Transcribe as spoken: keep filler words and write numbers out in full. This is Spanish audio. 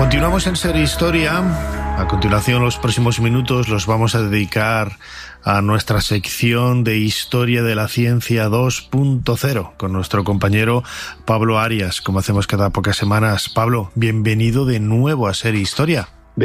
Continuamos en Ser Historia. A continuación, los próximos minutos los vamos a dedicar a nuestra sección de Historia de la Ciencia dos punto cero con nuestro compañero Pablo Arias, como hacemos cada pocas semanas. Pablo, bienvenido de nuevo a Ser Historia.